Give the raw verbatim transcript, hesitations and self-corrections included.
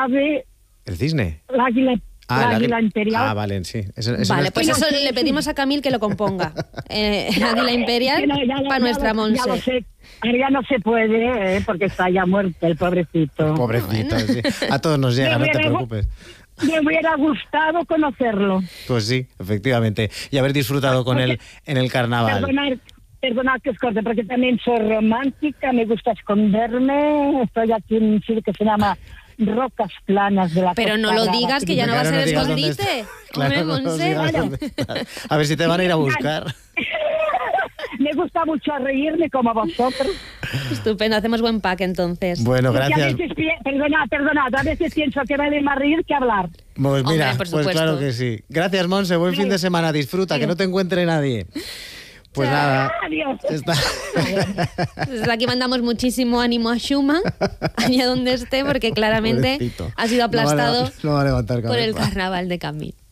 ave... ¿El cisne? El águila, Ah, el el águila águila- imperial. Ah, vale, sí. Eso, eso Vale, no pues está- eso le pedimos a Camil que lo componga. Eh, Águila Imperial Que no, ya lo- para ya nuestra lo- ya lo Monse. sé. Ahora ya no se puede, ¿eh? Porque está ya muerto el pobrecito. Pobrecito, sí. A todos nos llega, no te Me hubiera- preocupes. Me hubiera gustado conocerlo. Pues sí, efectivamente. Y haber disfrutado con él en el carnaval. Perdonad, perdonad que os corte, porque también soy romántica, me gusta esconderme. Estoy aquí en un sitio que se llama Rocas Planas de la Pero no Costa lo Brava. digas, que ya no va a Claro, ser no digas dónde escondite. está. Claro, Hombre, no nos Monse. digas dónde está. A ver si te van a ir a buscar. Me gusta mucho reírme como vosotros. Estupendo, hacemos buen pack entonces. Bueno, Porque a gracias. veces, pi- perdonad, perdonad, a veces pienso que vale más reír que hablar. Pues mira, Hombre, por pues supuesto. claro que sí. Gracias, Monse. Buen fin de semana. Disfruta, que no te encuentre nadie. Pues nada. Adiós. Está... Desde aquí mandamos muchísimo ánimo a Shuma, allá donde esté, porque claramente Pobrecito. ha sido No va a aplastado leva- no va a levantar por el cabeza. carnaval de Camil.